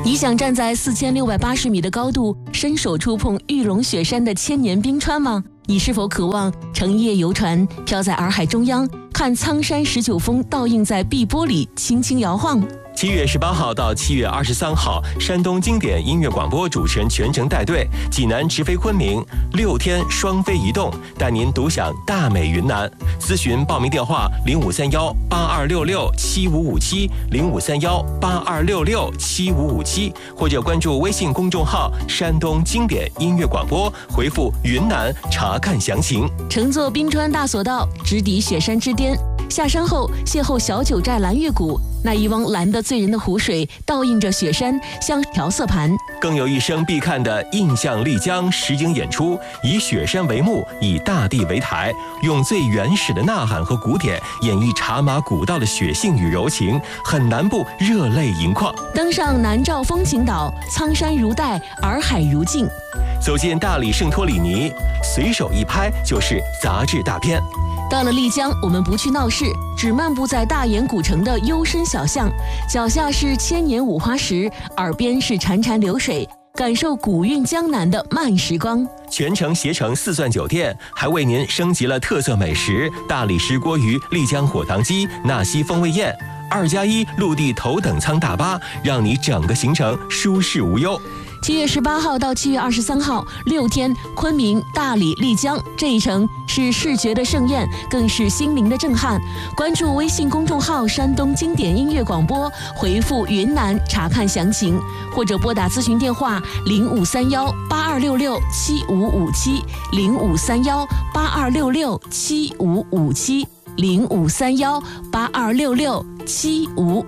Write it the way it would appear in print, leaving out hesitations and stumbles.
你想站在4680米的高度，伸手触碰玉龙雪山的千年冰川吗？你是否渴望乘夜游船飘在洱海中央，看苍山19峰倒映在碧波里轻轻摇晃 ？7月18号到7月23号，山东经典音乐广播主持人全程带队，济南直飞昆明，6天双飞移动，带您独享大美云南。咨询报名电话：0531-8266-7557，0531-8266-7557，或者关注微信公众号“山东经典音乐广播”，回复“云南”查看详情。 乘坐冰川大索道，直抵雪山之巅。下山后，邂逅小九寨蓝月谷，那一汪蓝得醉人的湖水倒映着雪山，像调色盘。 更有一生必看的印象丽江实景演出，以雪山为幕，以大地为台，用最原始的呐喊和鼓点演绎茶马古道的血性与柔情，很难不热泪盈眶。 登上南诏风情岛，苍山如黛，洱海如镜。 走进大理圣托里尼，随手一拍就是杂志大片。 到了丽江，我们不去闹市，只漫步在大研古城的幽深小巷，脚下是千年五花石，耳边是潺潺流水，感受古韵江南的慢时光。 全程携程4钻酒店还为您升级了特色美食大理石锅鱼、丽江火塘鸡、纳西风味宴，2+1陆地头等舱大巴，让你整个行程舒适无忧。 7月18号到7月23号，6天，昆明、大理、丽江，这一程是视觉的盛宴，更是心灵的震撼。关注微信公众号“山东经典音乐广播”，回复“云南”查看详情，或者拨打咨询电话0531-8266-7557，0531-8266-7557，0531-8266-7557。